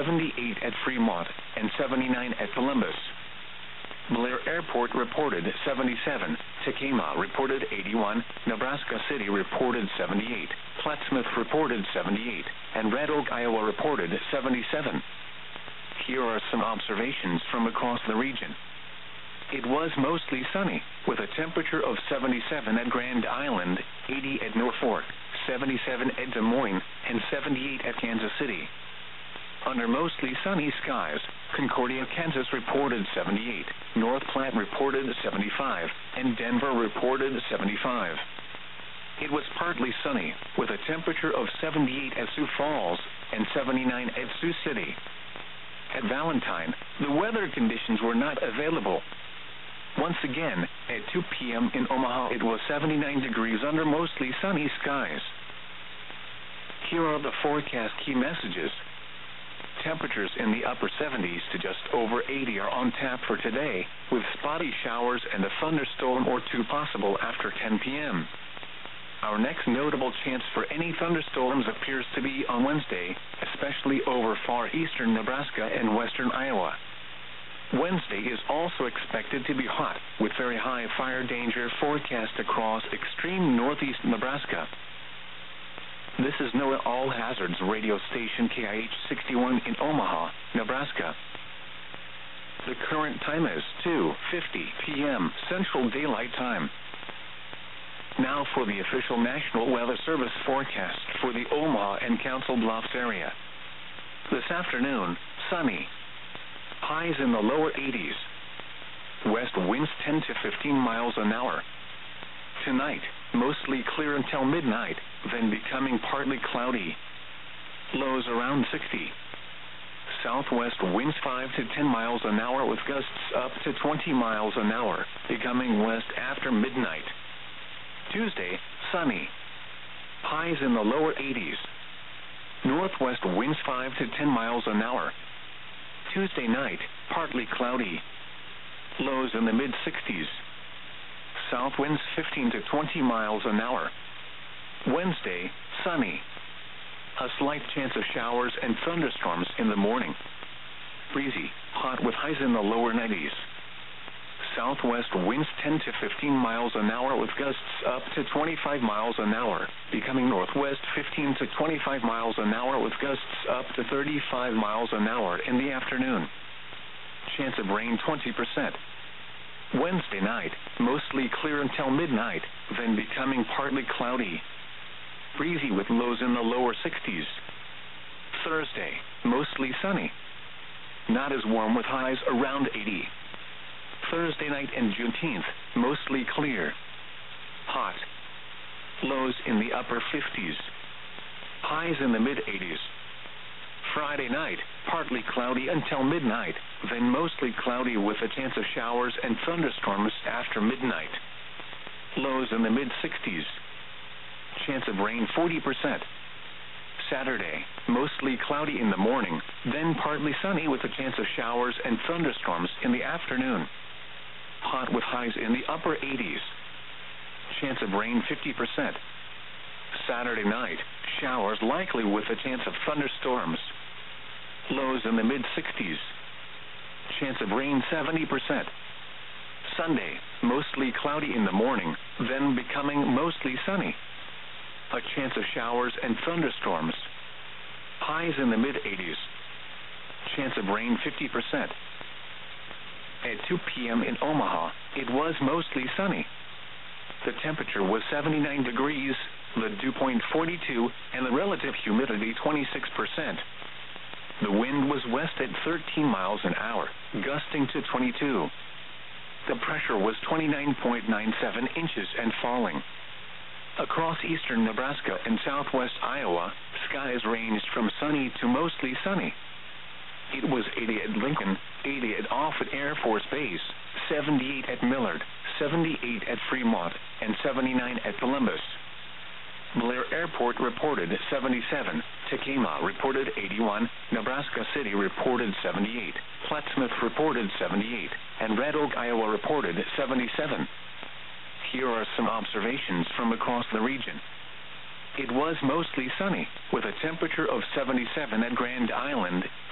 78 at Fremont, and 79 at Columbus. Blair Airport reported 77, Tekamah reported 81, Nebraska City reported 78, Plattsmouth reported 78, and Red Oak, Iowa reported 77. Here are some observations from across the region. It was mostly sunny, with a temperature of 77 at Grand Island, 80 at Norfolk, 77 at Des Moines, and 78 at Kansas City. Under mostly sunny skies, Concordia, Kansas reported 78, North Platte reported 75, and Denver reported 75. It was partly sunny, with a temperature of 78 at Sioux Falls and 79 at Sioux City. At Valentine, the weather conditions were not available. Once again, at 2 p.m. in Omaha, it was 79 degrees under mostly sunny skies. Here are the forecast key messages. Temperatures in the upper 70s to just over 80 are on tap for today, with spotty showers and a thunderstorm or two possible after 10 p.m. Our next notable chance for any thunderstorms appears to be on Wednesday, especially over far eastern Nebraska and western Iowa. Wednesday is also expected to be hot, with very high fire danger forecast across extreme northeast Nebraska. This is NOAA All Hazards radio station KIH 61 in Omaha, Nebraska. The current time is 2:50 p.m. Central Daylight Time. Now for the official National Weather Service forecast for the Omaha and Council Bluffs area. This afternoon, sunny. Highs in the lower 80s. West winds 10 to 15 miles an hour. Tonight, mostly clear until midnight, then becoming partly cloudy. Lows around 60. Southwest winds 5 to 10 miles an hour with gusts up to 20 miles an hour, becoming west after midnight. Tuesday, sunny. Highs in the lower 80s. Northwest winds 5 to 10 miles an hour. Tuesday night, partly cloudy. Lows in the mid-60s. South winds 15 to 20 miles an hour. Wednesday, sunny. A slight chance of showers and thunderstorms in the morning. Breezy, hot with highs in the lower 90s. Southwest winds 10 to 15 miles an hour with gusts up to 25 miles an hour, becoming northwest 15 to 25 miles an hour with gusts up to 35 miles an hour in the afternoon. Chance of rain 20%. Wednesday night, mostly clear until midnight, then becoming partly cloudy. Breezy with lows in the lower 60s. Thursday, mostly sunny. Not as warm with highs around 80. Thursday night and Juneteenth, mostly clear. Hot. Lows in the upper 50s. Highs in the mid-80s. Friday night, partly cloudy until midnight, then mostly cloudy with a chance of showers and thunderstorms after midnight. Lows in the mid-60s. Chance of rain 40%. Saturday, mostly cloudy in the morning, then partly sunny with a chance of showers and thunderstorms in the afternoon. Hot with highs in the upper 80s. Chance of rain 50%. Saturday night, showers likely with a chance of thunderstorms. Lows in the mid-60s. Chance of rain 70%. Sunday, mostly cloudy in the morning, then becoming mostly sunny. A chance of showers and thunderstorms. Highs in the mid-80s. Chance of rain 50%. At 2 p.m. in Omaha, it was mostly sunny. The temperature was 79 degrees, the dew point 42, and the relative humidity 26%. The wind was west at 13 miles an hour, gusting to 22. The pressure was 29.97 inches and falling. Across eastern Nebraska and southwest Iowa, skies ranged from sunny to mostly sunny. It was 80 at Lincoln, 80 at Offutt Air Force Base, 78 at Millard, 78 at Fremont, and 79 at Columbus. Blair Airport reported 77, Tekamah reported 81, Nebraska City reported 78, Plattsmouth reported 78, and Red Oak, Iowa reported 77. Here are some observations from across the region. It was mostly sunny, with a temperature of 77 at Grand Island,